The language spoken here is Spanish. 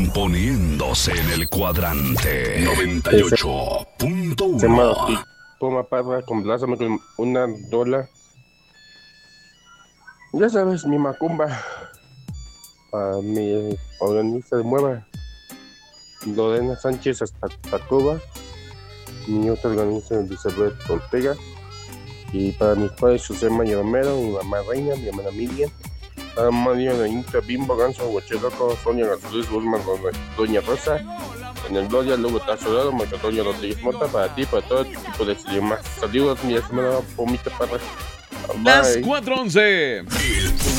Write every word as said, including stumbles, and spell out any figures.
Poniéndose en el cuadrante noventa y ocho punto uno. Puma Parra, complázame con una dola. Ya sabes, mi macumba. A mi organista de Mueva. Lorena Sánchez hasta Tacuba. Mi otra organista Elizabeth Ortega. Y para mis padres José Mayo Romero, mi mamá Reina, mi hermana Miriam. Para Mario de Inta, Bimbo, Ganso, Huacheloco, Sonia Gasolés, Guzmán, Doña Rosa. En el Gloria, luego Tazorado, Marco Antonio Rodríguez Mota, para ti, para todo tipo de demás. Saludos, mi estimado Pomita Parra. Las cuatro once.